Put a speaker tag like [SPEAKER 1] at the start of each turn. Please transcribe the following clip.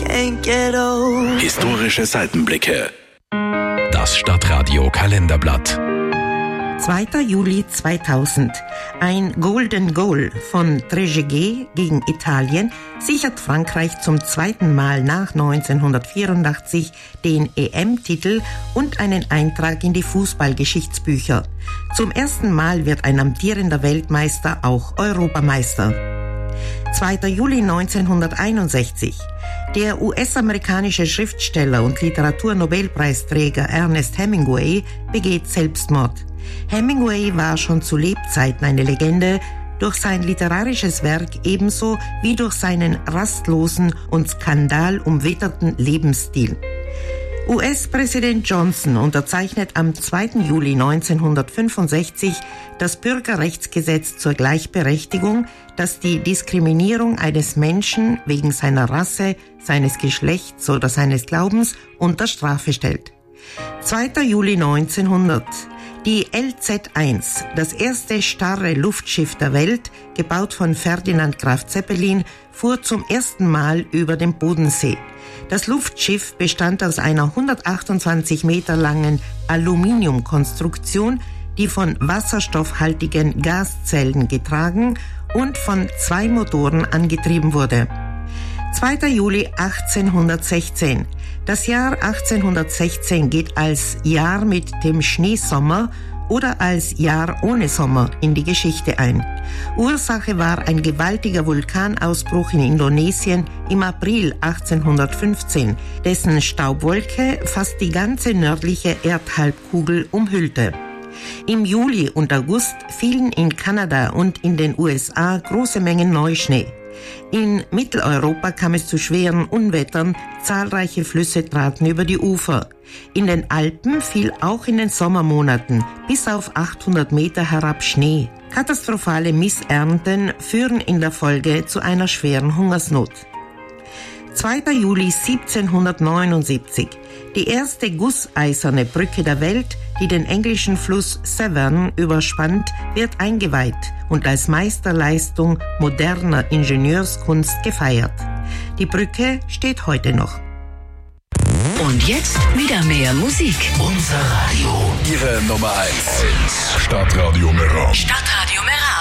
[SPEAKER 1] can't get old.
[SPEAKER 2] Historische Seitenblicke. Das Stadtradio Kalenderblatt.
[SPEAKER 3] 2. Juli 2000. Ein Golden Goal von Trezeguet gegen Italien sichert Frankreich zum zweiten Mal nach 1984 den EM-Titel und einen Eintrag in die Fußballgeschichtsbücher. Zum ersten Mal wird ein amtierender Weltmeister auch Europameister. 2. Juli 1961. Der US-amerikanische Schriftsteller und Literaturnobelpreisträger Ernest Hemingway begeht Selbstmord. Hemingway war schon zu Lebzeiten eine Legende, durch sein literarisches Werk ebenso wie durch seinen rastlosen und skandalumwitterten Lebensstil. US-Präsident Johnson unterzeichnet am 2. Juli 1965 das Bürgerrechtsgesetz zur Gleichberechtigung, das die Diskriminierung eines Menschen wegen seiner Rasse, seines Geschlechts oder seines Glaubens unter Strafe stellt. 2. Juli 1900. Die LZ-1, das erste starre Luftschiff der Welt, gebaut von Ferdinand Graf Zeppelin, fuhr zum ersten Mal über den Bodensee. Das Luftschiff bestand aus einer 128 Meter langen Aluminiumkonstruktion, die von wasserstoffhaltigen Gaszellen getragen und von 2 Motoren angetrieben wurde. 2. Juli 1816. Das Jahr 1816 geht als Jahr mit dem Schneesommer oder als Jahr ohne Sommer in die Geschichte ein. Ursache war ein gewaltiger Vulkanausbruch in Indonesien im April 1815, dessen Staubwolke fast die ganze nördliche Erdhalbkugel umhüllte. Im Juli und August fielen in Kanada und in den USA große Mengen Neuschnee. In Mitteleuropa kam es zu schweren Unwettern, zahlreiche Flüsse traten über die Ufer. In den Alpen fiel auch in den Sommermonaten bis auf 800 Meter herab Schnee. Katastrophale Missernten führen in der Folge zu einer schweren Hungersnot. 2. Juli 1779. Die erste gusseiserne Brücke der Welt, die den englischen Fluss Severn überspannt, wird eingeweiht und als Meisterleistung moderner Ingenieurskunst gefeiert. Die Brücke steht heute noch.
[SPEAKER 4] Und jetzt wieder mehr Musik.
[SPEAKER 2] Unser Radio. Ihre Nummer 1. Stadtradio Meran.
[SPEAKER 4] Stadtradio Meran.